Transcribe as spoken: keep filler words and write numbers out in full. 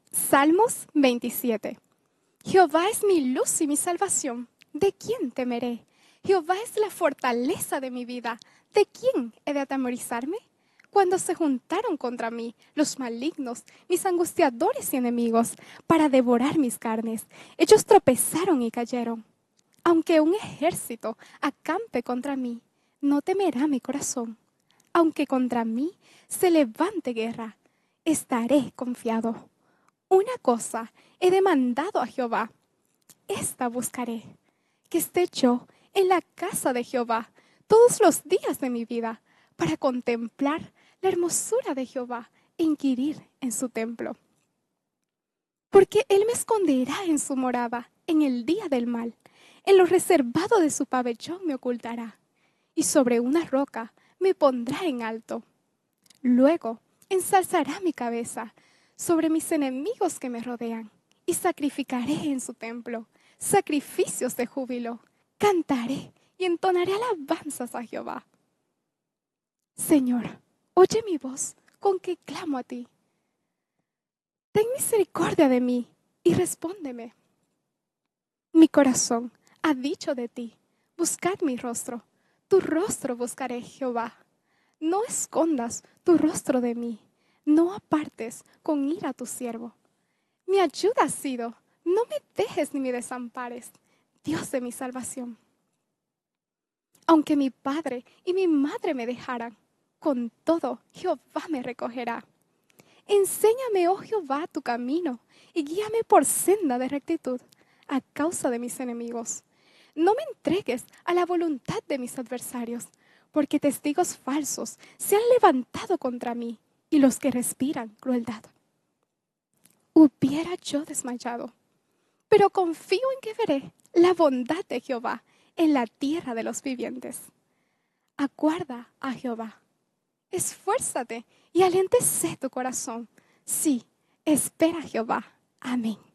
Salmos veintisiete. Jehová es mi luz y mi salvación. ¿De quién temeré? Jehová es la fortaleza de mi vida. ¿De quién he de atemorizarme? Cuando se juntaron contra mí los malignos, mis angustiadores y enemigos, para devorar mis carnes, ellos tropezaron y cayeron. Aunque un ejército acampe contra mí, no temerá mi corazón. Aunque contra mí se levante guerra, estaré confiado. Una cosa he demandado a Jehová, esta buscaré, que esté yo en la casa de Jehová todos los días de mi vida, para contemplar la hermosura de Jehová e inquirir en su templo. Porque Él me esconderá en su morada en el día del mal, en lo reservado de su pabellón me ocultará, y sobre una roca me pondrá en alto. Luego ensalzará mi cabeza sobre mis enemigos que me rodean, y sacrificaré en su templo sacrificios de júbilo. Cantaré y entonaré alabanzas a Jehová. Señor, oye mi voz con que clamo a ti. Ten misericordia de mí y respóndeme. Mi corazón ha dicho de ti, buscad mi rostro. Tu rostro buscaré, Jehová. No escondas tu rostro de mí, no apartes con ira a tu siervo. Mi ayuda has sido, no me dejes ni me desampares, Dios de mi salvación. Aunque mi padre y mi madre me dejaran, con todo Jehová me recogerá. Enséñame, oh Jehová, tu camino, y guíame por senda de rectitud, a causa de mis enemigos. No me entregues a la voluntad de mis adversarios, porque testigos falsos se han levantado contra mí, y los que respiran crueldad. Hubiera yo desmayado, pero confío en que veré la bondad de Jehová en la tierra de los vivientes. Aguarda a Jehová. Esfuérzate y aléntese tu corazón. Sí, espera a Jehová. Amén.